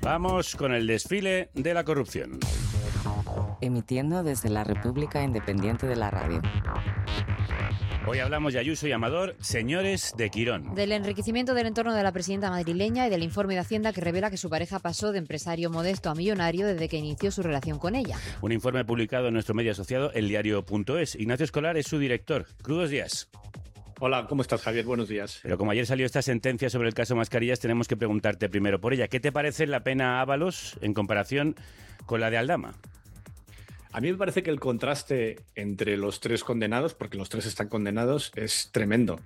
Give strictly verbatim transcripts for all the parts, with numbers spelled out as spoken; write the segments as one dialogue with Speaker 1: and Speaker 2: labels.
Speaker 1: Vamos con el desfile de la corrupción.
Speaker 2: Emitiendo desde la República Independiente de la Radio.
Speaker 1: Hoy hablamos de Ayuso y Amador, señores de Quirón.
Speaker 3: Del enriquecimiento del entorno de la presidenta madrileña y del informe de Hacienda que revela que su pareja pasó de empresario modesto a millonario desde que inició su relación con ella.
Speaker 1: Un informe publicado en nuestro medio asociado, el diario punto es. Ignacio Escolar es su director. Crudos días.
Speaker 4: Hola, ¿cómo estás, Javier? Buenos días.
Speaker 1: Pero como ayer salió esta sentencia sobre el caso Mascarillas, tenemos que preguntarte primero por ella. ¿Qué te parece la pena Ábalos en comparación con la de Aldama?
Speaker 4: A mí me parece que el contraste entre los tres condenados, porque los tres están condenados, es tremendo.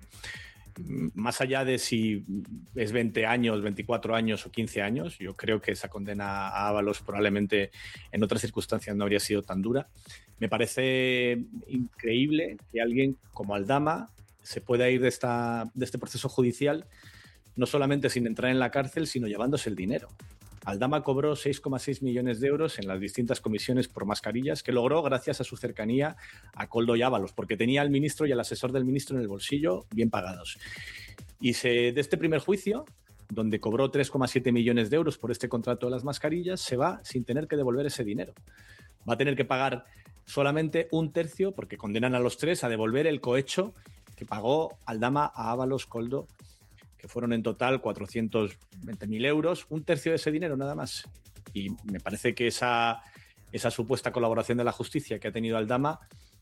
Speaker 4: Más allá de si es veinte años, veinticuatro años o quince años, yo creo que esa condena a Ábalos probablemente en otras circunstancias no habría sido tan dura. Me parece increíble que alguien como Aldama se pueda ir de, esta, de este proceso judicial no solamente sin entrar en la cárcel, sino llevándose el dinero. Aldama cobró seis coma seis millones de euros en las distintas comisiones por mascarillas que logró gracias a su cercanía a Koldo y Ábalos, porque tenía al ministro y al asesor del ministro en el bolsillo bien pagados. Y se, de este primer juicio, donde cobró tres coma siete millones de euros por este contrato de las mascarillas, se va sin tener que devolver ese dinero. Va a tener que pagar solamente un tercio, porque condenan a los tres a devolver el cohecho que pagó Aldama a Ábalos, Koldo, que fueron en total cuatrocientos veinte mil euros, un tercio de ese dinero nada más. Y me parece que esa, esa supuesta colaboración de la justicia que ha tenido Aldama,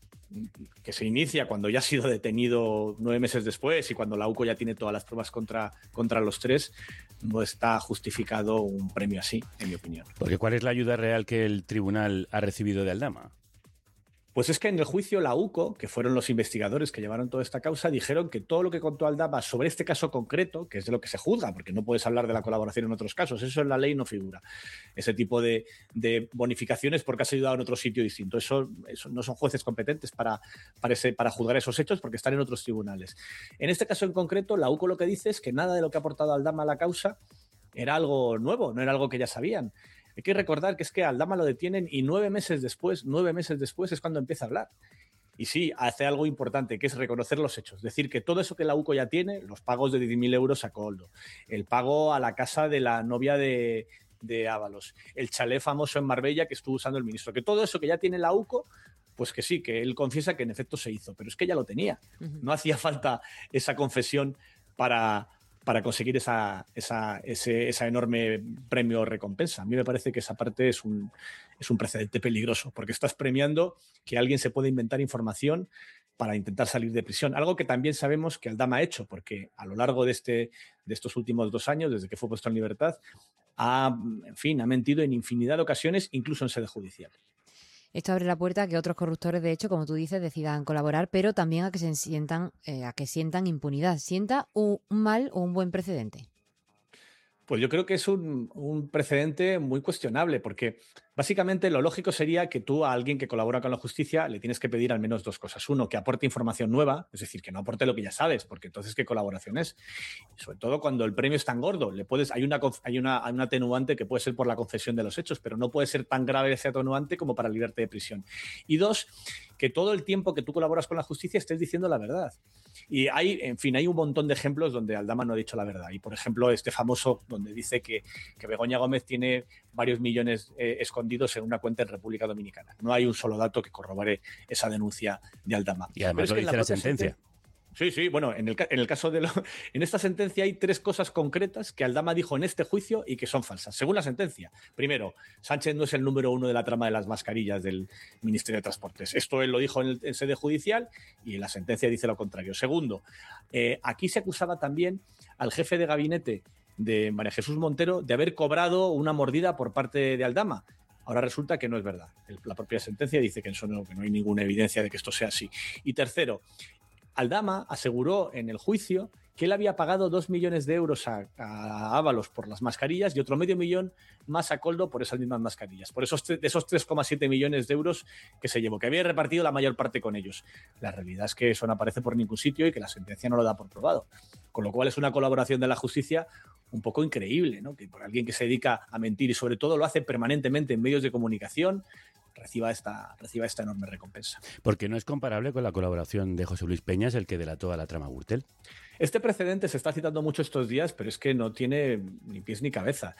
Speaker 4: que se inicia cuando ya ha sido detenido nueve meses después y cuando la UCO ya tiene todas las pruebas contra, contra los tres, no está justificado un premio así, en mi opinión.
Speaker 1: Porque ¿cuál es la ayuda real que el tribunal ha recibido de Aldama?
Speaker 4: Pues es que en el juicio la UCO, que fueron los investigadores que llevaron toda esta causa, dijeron que todo lo que contó Aldama sobre este caso concreto, que es de lo que se juzga, porque no puedes hablar de la colaboración en otros casos, eso en la ley no figura. Ese tipo de, de bonificaciones porque has ayudado en otro sitio distinto. Eso, eso no son jueces competentes para, para, ese, para juzgar esos hechos porque están en otros tribunales. En este caso en concreto, la UCO lo que dice es que nada de lo que ha aportado Aldama a la causa era algo nuevo, no era algo que ya sabían. Hay que recordar que es que Aldama lo detienen y nueve meses después, nueve meses después es cuando empieza a hablar. Y sí, hace algo importante, que es reconocer los hechos. Decir que todo eso que la UCO ya tiene, los pagos de diez mil euros a Koldo, el pago a la casa de la novia de, de Ábalos, el chalet famoso en Marbella que estuvo usando el ministro, que todo eso que ya tiene la UCO, pues que sí, que él confiesa que en efecto se hizo, pero es que ya lo tenía. Uh-huh. No hacía falta esa confesión para... para conseguir esa, esa, ese, esa enorme premio o recompensa. A mí me parece que esa parte es un, es un precedente peligroso, porque estás premiando que alguien se puede inventar información para intentar salir de prisión. Algo que también sabemos que Aldama ha hecho, porque a lo largo de, este, de estos últimos dos años, desde que fue puesto en libertad, ha, en fin, ha mentido en infinidad de ocasiones, incluso en sede judicial.
Speaker 3: Esto abre la puerta a que otros corruptores, de hecho, como tú dices, decidan colaborar, pero también a que se sientan, eh, a que sientan impunidad. ¿Sienta un mal o un buen precedente?
Speaker 4: Pues yo creo que es un, un precedente muy cuestionable, porque básicamente lo lógico sería que tú a alguien que colabora con la justicia le tienes que pedir al menos dos cosas. Uno, que aporte información nueva, es decir, que no aporte lo que ya sabes, porque entonces ¿qué colaboración es? Y sobre todo cuando el premio es tan gordo. Le puedes, hay, una, hay, una, hay una atenuante que puede ser por la confesión de los hechos, pero no puede ser tan grave ese atenuante como para librarte de prisión. Y dos, que todo el tiempo que tú colaboras con la justicia estés diciendo la verdad. Y hay, en fin, hay un montón de ejemplos donde Aldama no ha dicho la verdad. Y, por ejemplo, este famoso donde dice que, que Begoña Gómez tiene varios millones eh, escondidos en una cuenta en República Dominicana. No hay un solo dato que corrobore esa denuncia de Aldama.
Speaker 1: Y además lo dice la sentencia.
Speaker 4: Sí, sí, bueno, en el, en el caso de lo, en esta sentencia hay tres cosas concretas que Aldama dijo en este juicio y que son falsas, según la sentencia. Primero, Sánchez no es el número uno de la trama de las mascarillas del Ministerio de Transportes. Esto él lo dijo en, el, en sede judicial y la sentencia dice lo contrario. Segundo, eh, aquí se acusaba también al jefe de gabinete de María Jesús Montero de haber cobrado una mordida por parte de Aldama. Ahora resulta que no es verdad. El, la propia sentencia dice que, eso no, que no hay ninguna evidencia de que esto sea así. Y tercero, Aldama aseguró en el juicio que él había pagado dos millones de euros a, a Ábalos por las mascarillas y otro medio millón más a Koldo por esas mismas mascarillas. Por esos, de esos tres coma siete millones de euros que se llevó, que había repartido la mayor parte con ellos. La realidad es que eso no aparece por ningún sitio y que la sentencia no lo da por probado. Con lo cual es una colaboración de la justicia un poco increíble, ¿no? Que por alguien que se dedica a mentir y sobre todo lo hace permanentemente en medios de comunicación, reciba esta, reciba esta enorme recompensa.
Speaker 1: Porque no es comparable con la colaboración de José Luis Peñas, el que delató a la trama Gürtel.
Speaker 4: Este precedente se está citando mucho estos días, pero es que no tiene ni pies ni cabeza.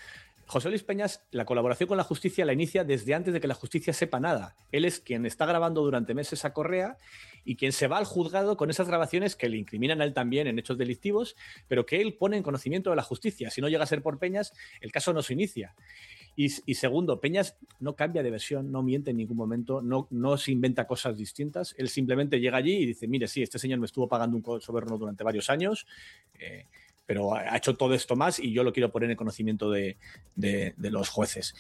Speaker 4: José Luis Peñas, la colaboración con la justicia la inicia desde antes de que la justicia sepa nada. Él es quien está grabando durante meses a Correa y quien se va al juzgado con esas grabaciones que le incriminan a él también en hechos delictivos, pero que él pone en conocimiento de la justicia. Si no llega a ser por Peñas, el caso no se inicia. Y, y segundo, Peñas no cambia de versión, no miente en ningún momento, no, no se inventa cosas distintas. Él simplemente llega allí y dice, mire, sí, este señor me estuvo pagando un soborno durante varios años, eh, pero ha hecho todo esto más y yo lo quiero poner en conocimiento de, de, de los jueces.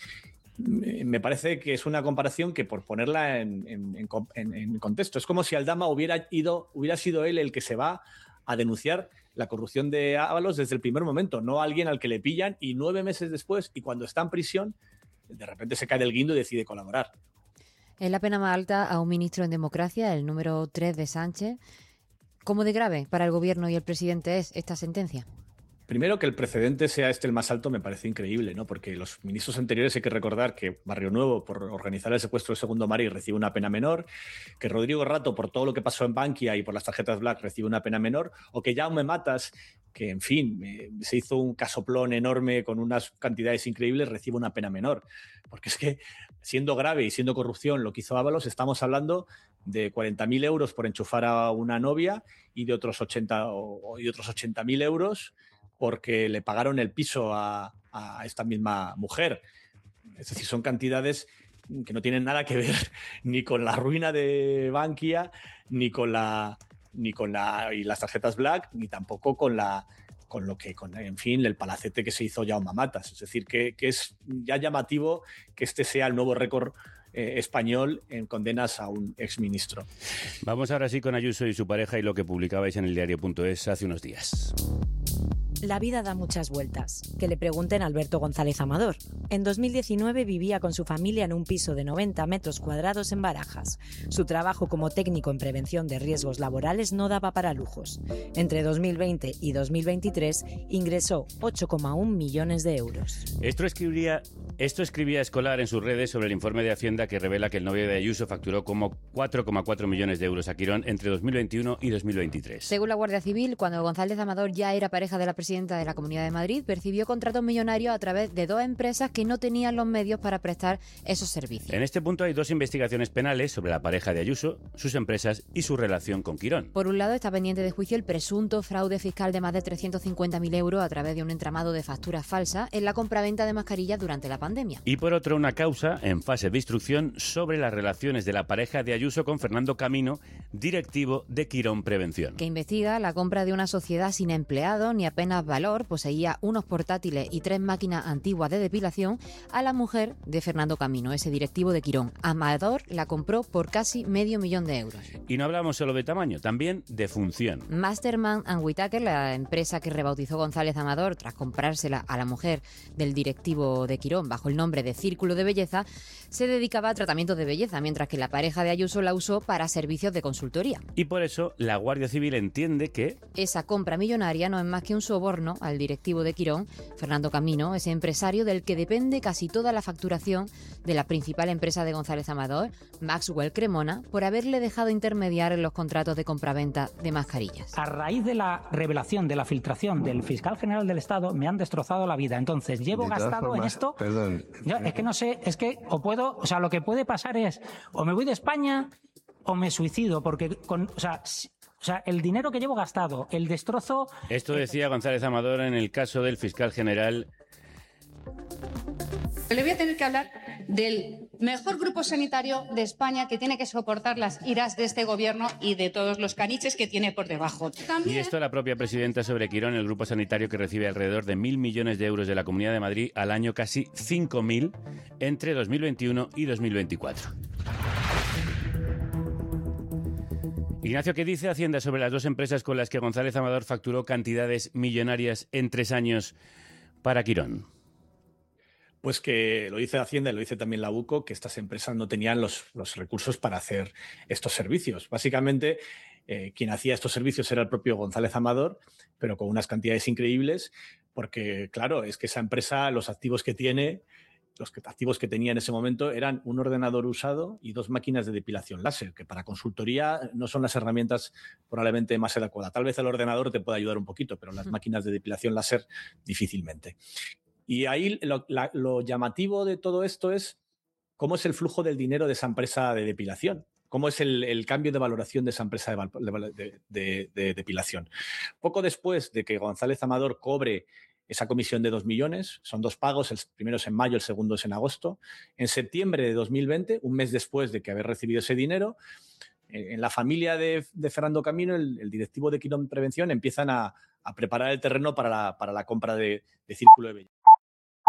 Speaker 4: Me parece que es una comparación que, por ponerla en, en, en, en contexto, es como si Aldama hubiera, ido, hubiera sido él el que se va a denunciar la corrupción de Ábalos desde el primer momento, no alguien al que le pillan y nueve meses después, y cuando está en prisión, de repente se cae del guindo y decide colaborar.
Speaker 3: Es la pena más alta a un ministro en democracia, el número tres de Sánchez. ¿Cómo de grave para el gobierno y el presidente es esta sentencia?
Speaker 4: Primero, que el precedente sea este el más alto me parece increíble, ¿no? Porque los ministros anteriores hay que recordar que Barrio Nuevo, por organizar el secuestro del Segundo Mari, recibe una pena menor, que Rodrigo Rato, por todo lo que pasó en Bankia y por las tarjetas Black, recibe una pena menor, o que Jaume Matas, que en fin, eh, se hizo un casoplón enorme con unas cantidades increíbles, recibe una pena menor. Porque es que, siendo grave y siendo corrupción lo que hizo Ábalos, estamos hablando de cuarenta mil euros por enchufar a una novia y de otros ochenta o, y de otros ochenta mil euros porque le pagaron el piso a, a esta misma mujer. Es decir, son cantidades que no tienen nada que ver ni con la ruina de Bankia, ni con la ni con la y las tarjetas Black, ni tampoco con la con lo que, con, en fin, el palacete que se hizo Jaume Matas. Es decir, que, que es ya llamativo que este sea el nuevo récord eh, español en condenas a un exministro.
Speaker 1: Vamos ahora sí con Ayuso y su pareja y lo que publicabais en el diario punto es hace unos días.
Speaker 5: La vida da muchas vueltas. Que le pregunten a Alberto González Amador. En dos mil diecinueve vivía con su familia en un piso de noventa metros cuadrados en Barajas. Su trabajo como técnico en prevención de riesgos laborales no daba para lujos. Entre dos mil veinte y dos mil veintitrés ingresó ocho coma uno millones de euros.
Speaker 1: Esto escribía, esto escribía Escolar en sus redes sobre el informe de Hacienda que revela que el novio de Ayuso facturó como cuatro coma cuatro millones de euros a Quirón entre dos mil veintiuno y dos mil veintitrés.
Speaker 3: Según la Guardia Civil, cuando González Amador ya era pareja de la presidenta de la Comunidad de Madrid, percibió contratos millonarios a través de dos empresas que no tenían los medios para prestar esos servicios.
Speaker 1: En este punto hay dos investigaciones penales sobre la pareja de Ayuso, sus empresas y su relación con Quirón.
Speaker 3: Por un lado, está pendiente de juicio el presunto fraude fiscal de más de trescientos cincuenta mil euros a través de un entramado de facturas falsas en la compraventa de mascarillas durante la pandemia.
Speaker 1: Y por otro, una causa en fase de instrucción sobre las relaciones de la pareja de Ayuso con Fernando Camino, directivo de Quirón Prevención.
Speaker 3: Que investiga la compra de una sociedad sin empleados ni apenas valor, poseía unos portátiles y tres máquinas antiguas de depilación a la mujer de Fernando Camino, ese directivo de Quirón. Amador la compró por casi medio millón de euros.
Speaker 1: Y no hablamos solo de tamaño, también de función.
Speaker 3: Masterman and Whitaker, la empresa que rebautizó González Amador tras comprársela a la mujer del directivo de Quirón bajo el nombre de Círculo de Belleza, se dedicaba a tratamientos de belleza, mientras que la pareja de Ayuso la usó para servicios de consultoría.
Speaker 1: Y por eso la Guardia Civil entiende que
Speaker 3: esa compra millonaria no es más que un soborno al directivo de Quirón, Fernando Camino, ese empresario del que depende casi toda la facturación de la principal empresa de González Amador, Maxwell Cremona, por haberle dejado intermediar en los contratos de compraventa de mascarillas.
Speaker 6: A raíz de la revelación, de la filtración del fiscal general del Estado, me han destrozado la vida. Entonces, llevo gastado formas, en esto...
Speaker 7: Perdón.
Speaker 6: Yo, es que no sé, es que o puedo... O sea, lo que puede pasar es o me voy de España o me suicido, porque con... O sea, O sea, el dinero que llevo gastado, el destrozo...
Speaker 1: Esto decía González Amador en el caso del fiscal general.
Speaker 8: Le voy a tener que hablar del mejor grupo sanitario de España que tiene que soportar las iras de este gobierno y de todos los caniches que tiene por debajo. También...
Speaker 1: Y esto la propia presidenta sobre Quirón, el grupo sanitario que recibe alrededor de mil millones de euros de la Comunidad de Madrid al año, casi cinco mil entre dos mil veintiuno y dos mil veinticuatro. Ignacio, ¿qué dice Hacienda sobre las dos empresas con las que González Amador facturó cantidades millonarias en tres años para Quirón?
Speaker 4: Pues que lo dice Hacienda y lo dice también la UCO, que estas empresas no tenían los, los recursos para hacer estos servicios. Básicamente, eh, quien hacía estos servicios era el propio González Amador, pero con unas cantidades increíbles, porque, claro, es que esa empresa, los activos que tiene... Los activos que tenía en ese momento eran un ordenador usado y dos máquinas de depilación láser, que para consultoría no son las herramientas probablemente más adecuadas. Tal vez el ordenador te pueda ayudar un poquito, pero las máquinas de depilación láser difícilmente. Y ahí lo, la, lo llamativo de todo esto es cómo es el flujo del dinero de esa empresa de depilación, cómo es el, el cambio de valoración de esa empresa de, de, de, de depilación. Poco después de que González Amador cobre esa comisión de dos millones, son dos pagos, el primero es en mayo, el segundo es en agosto. En septiembre de dos mil veinte, un mes después de que haber recibido ese dinero, en la familia de, de Fernando Camino, el, el directivo de Quirón Prevención, empiezan a, a preparar el terreno para la, para la compra de, de Círculo de Belleza.